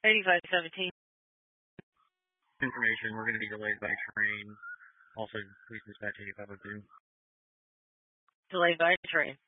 8517. Information, we're going to be delayed by train. Also, please dispatch 8502. Delayed by train.